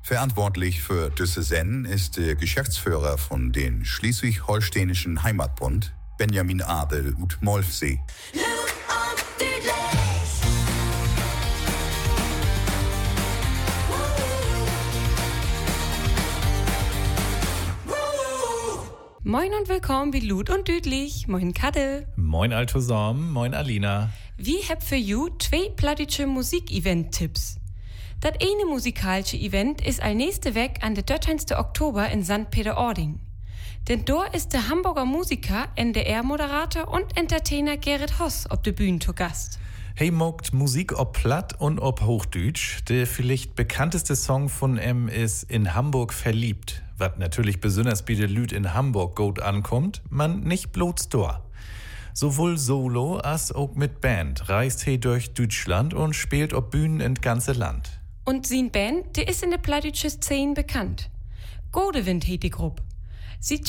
Verantwortlich für diese Sendung ist der Geschäftsführer von den Schleswig-Holsteinischen Heimatbund, Benjamin Adel ut Molfsee. Moin und willkommen wie Lut und Düdlich. Moin Kadel. Moin Alto Sorm, moin Alina. Wir heb für you zwei plattische Musik-Event-Tipps. Das eine musikalische Event ist all nächste Weg an der 13. Oktober in St. Peter-Ording. Denn dort ist der Hamburger Musiker, NDR-Moderator und Entertainer Gerrit Hoss auf der Bühne zu Gast. Hey mogt Musik ob Platt und ob Hochdeutsch. Der vielleicht bekannteste Song von ist In Hamburg verliebt. Was natürlich besonders bei der Lüd in Hamburg gut ankommt, man nicht bloß dort. Sowohl solo als auch mit Band reist he durch Deutschland und spielt ob Bühnen in ganze Land. Und sin Band, die ist in der plattdeutsche Szene bekannt. Godewind heet die Gruppe. Seit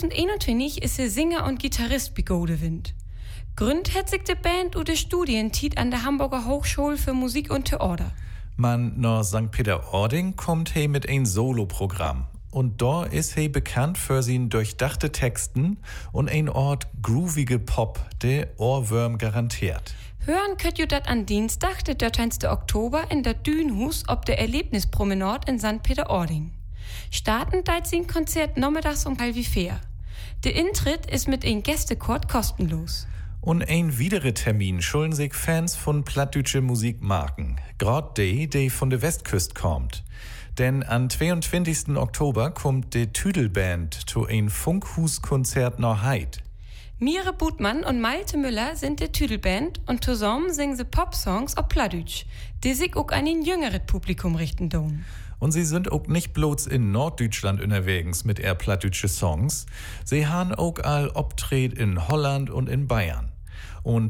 2021 ist er Sänger und Gitarrist bei Godewind. Gründ hat sich die Band und der Studientiet an der Hamburger Hochschule für Musik und Theater. Man nach St. Peter-Ording kommt he mit ein Soloprogramm. Und da ist he bekannt für seine durchdachte Texten und ein Ort groovige Pop, der Ohrwürm garantiert. Hören könnt ihr dat an Dienstag, der 13. Oktober, in der Dünhus ob der Erlebnispromenade in St. Peter-Ording. Starten deit sein Konzert nachmittags um 4:30. Der Intritt ist mit ein Gästekord kostenlos. Und ein weiterer Termin schulden sich Fans von plattdeutsche Musik marken. Grad die von der Westküste kommt. Denn am 22. Oktober kommt die Tüdelband zu ein Funkhus-Konzert nach Heid. Mire Butmann und Malte Müller sind die Tüdelband und zusammen singen sie Popsongs auf Plattdeutsch, die sich auch an ein jüngeres Publikum richten tun. Und sie sind auch nicht bloß in Norddeutschland unterwegs mit eher plattdeutsche Songs. Sie haben auch all Optret in Holland und in Bayern. Und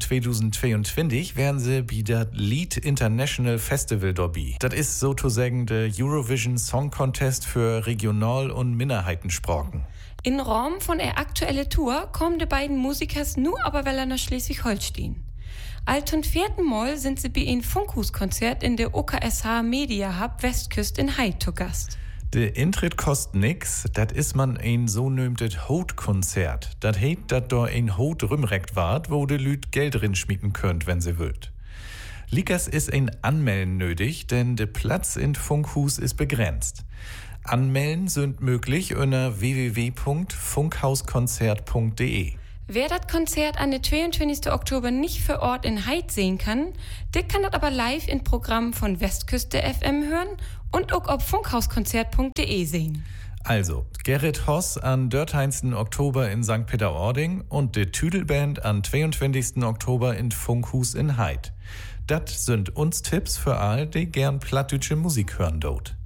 2022 werden sie bei der Lied International Festival dabei. Das ist sozusagen der Eurovision Song Contest für Regional- und Minderheitensprachen. In Raum von der aktuellen Tour kommen die beiden Musikers nur aber weil nach Schleswig-Holstein. Alt und 4. Mal sind sie bei einem Funkhus-Konzert in der OKSH Media Hub Westküste in Heid zu Gast. Der Eintritt kostet nix, dat is man ein so nömtet Hot-Konzert. Dat heit, dat da ein Hot rümreckt wart, wo de Lüd Geld drin schmieden könnt, wenn sie wollt. Likas ist ein Anmelden nötig, denn der Platz in Funkhus ist begrenzt. Anmelden sind möglich unter www.funkhauskonzert.de. Wer das Konzert an der 22. Oktober nicht vor Ort in Heid sehen kann, der kann das aber live im Programm von Westküste FM hören und auch auf funkhauskonzert.de sehen. Also, Gerrit Hoss am 13. Oktober in St. Peter-Ording und die Tüdelband am 22. Oktober in Funkhus in Heid. Das sind uns Tipps für all, die gern plattdeutsche Musik hören dort.